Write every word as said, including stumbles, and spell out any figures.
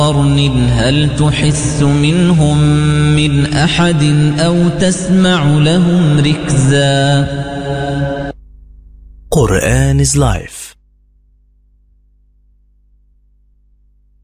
قرن هل تحس منهم من أحد أو تسمع لهم ركزا. Quran is life.